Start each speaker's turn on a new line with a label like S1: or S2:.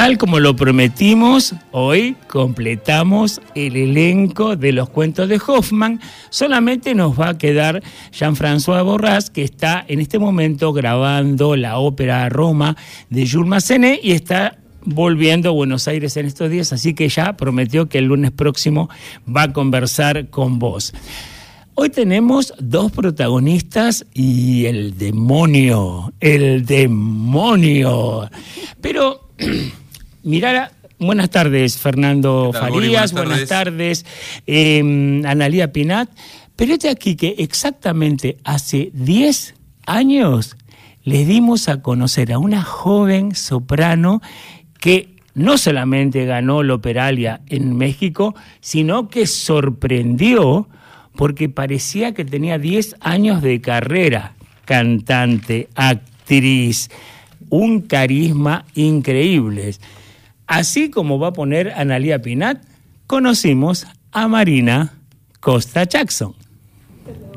S1: Tal como lo prometimos, hoy completamos el elenco de los cuentos de Hoffmann. Solamente nos va a quedar Jean-François Borras, que está en este momento grabando la ópera Roma de Jules Massenet y está volviendo a Buenos Aires en estos días, así que ya prometió que el lunes próximo va a conversar con vos. Hoy tenemos dos protagonistas y el demonio. Pero, mirá, buenas tardes, Fernando Farías, buenas tardes, Analía Pinat. Pero este aquí que exactamente hace 10 años les dimos a conocer a una joven soprano que no solamente ganó la Operalia en México, sino que sorprendió porque parecía que tenía 10 años de carrera, cantante, actriz, un carisma increíble. Así como va a poner Analía Pinat, conocimos a Marina Costa Jackson.